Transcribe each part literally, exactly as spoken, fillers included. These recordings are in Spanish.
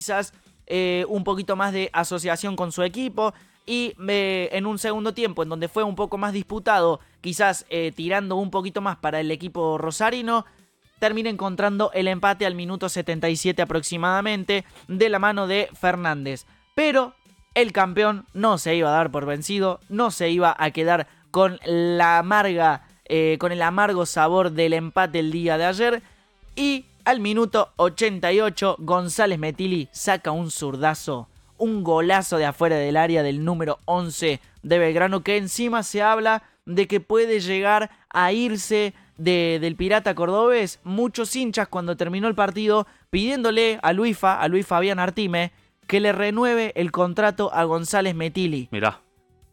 quizás eh, un poquito más de asociación con su equipo. Y eh, en un segundo tiempo, en donde fue un poco más disputado, quizás eh, tirando un poquito más para el equipo rosarino, termina encontrando el empate al minuto setenta y siete aproximadamente, de la mano de Fernández. Pero el campeón no se iba a dar por vencido, no se iba a quedar con la amarga, eh, con el amargo sabor del empate el día de ayer. Y al minuto ochenta y ocho, González Metilli saca un zurdazo, un golazo de afuera del área del número once de Belgrano, que encima se habla de que puede llegar a irse de, del Pirata Cordobés. Muchos hinchas cuando terminó el partido pidiéndole a Luifa, a Luis Fabián Artime, que le renueve el contrato a González Metilli. Mirá.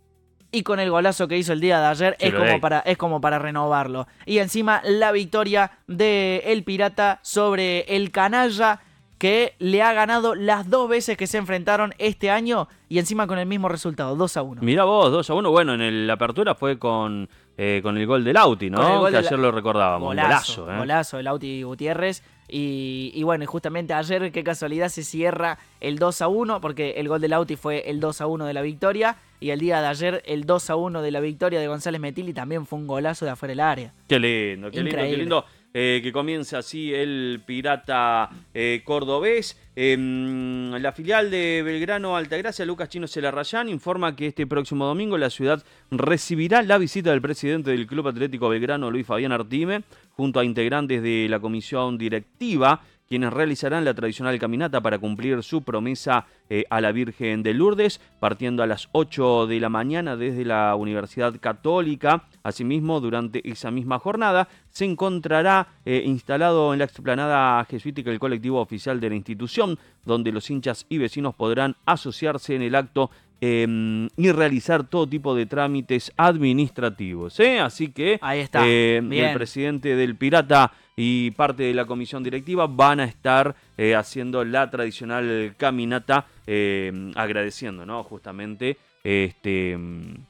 Y con el golazo que hizo el día de ayer es como, para, es como para renovarlo. Y encima la victoria de el Pirata sobre el Canalla, que le ha ganado las dos veces que se enfrentaron este año y encima con el mismo resultado, dos a uno. Mirá vos, dos a uno. Bueno, en el, la apertura fue con, eh, con el gol del Lauti, ¿no? Que ayer la... lo recordábamos. Golazo, golazo, ¿eh? Golazo del Lauti Gutiérrez. Y, y bueno, y justamente ayer, qué casualidad, se cierra el dos a uno, porque el gol del Lauti fue el dos a uno de la victoria. Y el día de ayer, el dos a uno de la victoria de González Metilli también fue un golazo de afuera del área. Qué lindo, qué Increíble. lindo, qué lindo. Eh, que comience así el Pirata eh, Cordobés. Eh, la filial de Belgrano Altagracia, Lucas Chino Celarrayán, informa que este próximo domingo la ciudad recibirá la visita del presidente del Club Atlético Belgrano, Luis Fabián Artime, junto a integrantes de la comisión directiva, quienes realizarán la tradicional caminata para cumplir su promesa eh, a la Virgen de Lourdes, partiendo a las ocho de la mañana desde la Universidad Católica. Asimismo, durante esa misma jornada, se encontrará eh, instalado en la explanada jesuítica el colectivo oficial de la institución, donde los hinchas y vecinos podrán asociarse en el acto Eh, y realizar todo tipo de trámites administrativos, ¿eh? Así que ahí está. Eh, el presidente del Pirata y parte de la comisión directiva van a estar eh, haciendo la tradicional caminata, eh, agradeciendo, ¿no? Justamente este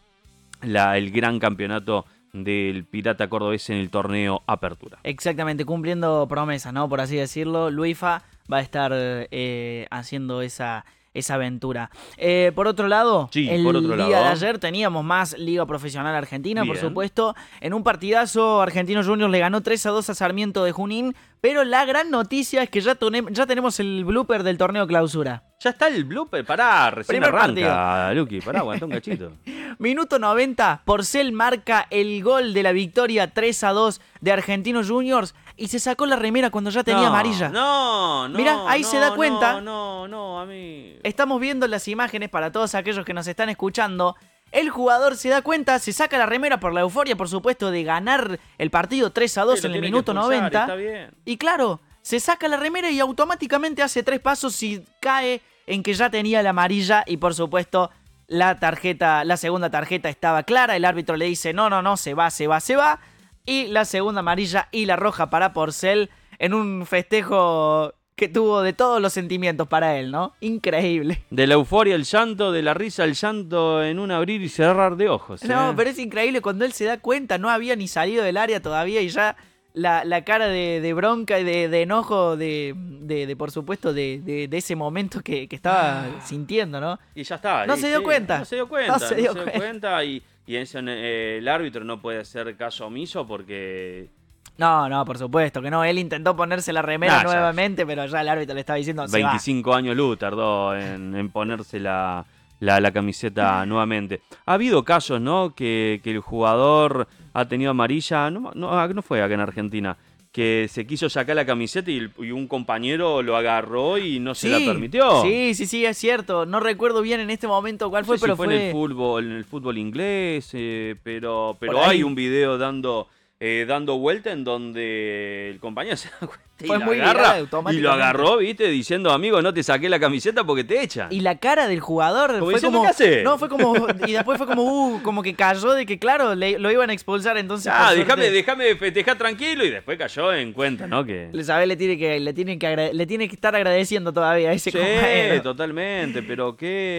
la, el gran campeonato del Pirata Cordobés en el torneo Apertura. Exactamente, cumpliendo promesas, ¿no? Por así decirlo, Luifa va a estar eh, haciendo esa esa aventura. Eh, por otro lado, sí, el por otro día lado. de ayer teníamos más Liga Profesional Argentina, Bien. por supuesto. En un partidazo, Argentinos Juniors le ganó tres a dos a Sarmiento de Junín, pero la gran noticia es que ya, tonem- ya tenemos el blooper del torneo Clausura. Ya está el blooper, pará, recién Primer arranca, Luqui, pará, aguantá un cachito. Minuto noventa, Porcel marca el gol de la victoria tres a dos de Argentinos Juniors y se sacó la remera cuando ya tenía no, amarilla. No, no. Mirá, ahí no, se da cuenta. No, no, no, a mí. Estamos viendo las imágenes para todos aquellos que nos están escuchando. El jugador se da cuenta, se saca la remera por la euforia, por supuesto, de ganar el partido tres a dos en el minuto noventa. Está bien. Y claro, se saca la remera y automáticamente hace tres pasos y cae en que ya tenía la amarilla y por supuesto la tarjeta, la segunda tarjeta estaba clara. El árbitro le dice no, no, no, se va, se va, se va. Y la segunda amarilla y la roja para Porcel en un festejo que tuvo de todos los sentimientos para él, ¿no? Increíble. De la euforia el llanto, de la risa el llanto, en un abrir y cerrar de ojos. ¿eh? No, pero es increíble cuando él se da cuenta, no había ni salido del área todavía y ya la, la cara de, de bronca y de, de enojo, de, de, de por supuesto, de, de, de ese momento que, que estaba sintiendo, ¿no? Y ya está. No y, se dio sí, cuenta. No se dio cuenta. No se dio no se dio cuenta y, y eso, eh, el árbitro no puede hacer caso omiso porque... No, no, por supuesto que no. Él intentó ponerse la remera nah, nuevamente, ya. Pero ya el árbitro le estaba diciendo se veinticinco va. años luz tardó en, en ponerse la, la, la camiseta nuevamente. Ha habido casos, ¿no? Que, que el jugador ha tenido amarilla. No, no, no fue acá en Argentina. Que se quiso sacar la camiseta y, y un compañero lo agarró y no se sí, la permitió. Sí, sí, sí, es cierto. No recuerdo bien en este momento cuál no fue, sé pero si fue, fue en el fútbol, en el fútbol inglés, eh, pero, pero hay hay un video dando... Eh, dando vuelta en donde el compañero se da cuenta y, fue la muy agarra, viral, y automáticamente. lo agarró, viste, diciendo, amigo, no te saqué la camiseta porque te echan. Y la cara del jugador como fue diciendo, como... ¿qué hace? No, fue como... Y después fue como, uh, como que cayó de que, claro, le, lo iban a expulsar, entonces... Ah, por déjame, suerte, déjame festejar tranquilo y después cayó en cuenta, ¿no? Que... Le sabe, le tiene que, le tiene que, agrade- le tiene que estar agradeciendo todavía a ese Sí, compañero. totalmente, pero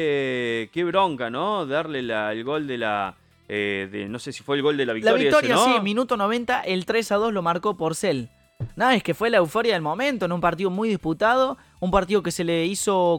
qué, qué bronca, ¿no? Darle la, el gol de la... Eh, de, no sé si fue el gol de la La victoria. victoria, ese, ¿no? sí, minuto noventa, el tres a dos lo marcó Porcel. No, es que fue la euforia del momento, en un partido muy disputado, un partido que se le hizo